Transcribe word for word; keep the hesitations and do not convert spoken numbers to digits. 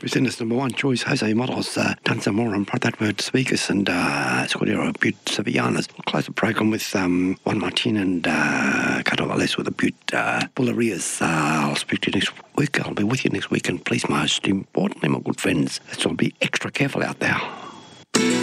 presenters, number one choice, Jose Motos, uh, done some more on that word speakers and uh, Scuderia Butte Sevillanas. We'll close the program with um, Juan Martin and uh, Catovales with a Butte uh, Bullerias. Uh, I'll speak to you next week. I'll be with you next week, and please, most importantly, my good friends, let's all be extra careful out there.